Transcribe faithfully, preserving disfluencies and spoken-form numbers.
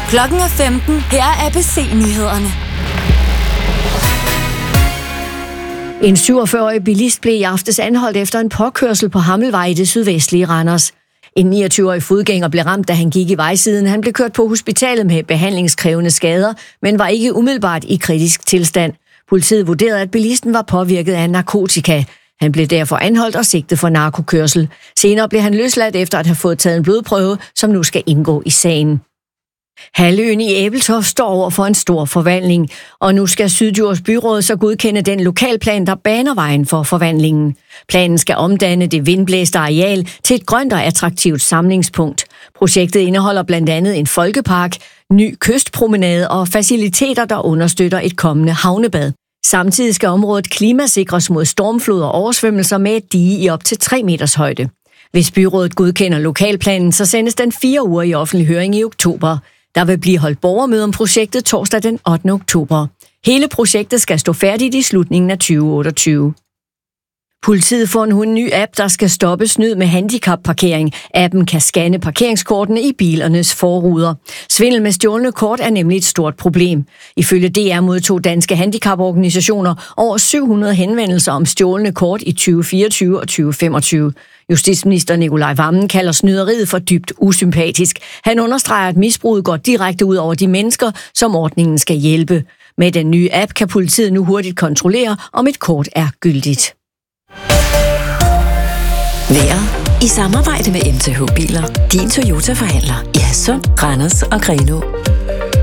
Klokken er femten. Her er A B C-nyhederne. En syvogfyrre-årig bilist blev i aftes anholdt efter en påkørsel på Hammelvej i det sydvestlige Randers. En niogtyve-årig fodgænger blev ramt, da han gik i vejsiden. Han blev kørt på hospitalet med behandlingskrævende skader, men var ikke umiddelbart i kritisk tilstand. Politiet vurderede, at bilisten var påvirket af narkotika. Han blev derfor anholdt og sigtet for narkokørsel. Senere blev han løsladt efter at have fået taget en blodprøve, som nu skal indgå i sagen. Halvøen i Ebeltoft står over for en stor forvandling, og nu skal Syddjurs Byråd så godkende den lokalplan, der baner vejen for forvandlingen. Planen skal omdanne det vindblæste areal til et grønt og attraktivt samlingspunkt. Projektet indeholder blandt andet en folkepark, ny kystpromenade og faciliteter, der understøtter et kommende havnebad. Samtidig skal området klimasikres mod stormflod og oversvømmelser med et dige i op til tre meters højde. Hvis byrådet godkender lokalplanen, så sendes den fire uger i offentlig høring i oktober. Der vil blive holdt borgermøde om projektet torsdag den ottende oktober. Hele projektet skal stå færdigt i slutningen af tyve otteogtyve. Politiet får nu en ny app, der skal stoppe snyd med handicapparkering. Appen kan scanne parkeringskortene i bilernes forruder. Svindel med stjålne kort er nemlig et stort problem. Ifølge D R modtog danske handicaporganisationer over syv hundrede henvendelser om stjålne kort i tyve fireogtyve og tyve femogtyve. Justitsminister Nicolai Wammen kalder snyderiet for dybt usympatisk. Han understreger, at misbruget går direkte ud over de mennesker, som ordningen skal hjælpe. Med den nye app kan politiet nu hurtigt kontrollere, om et kort er gyldigt. Vejret i samarbejde med M T H Biler. Din Toyota-forhandler i Hadsund, Randers og Grenaa.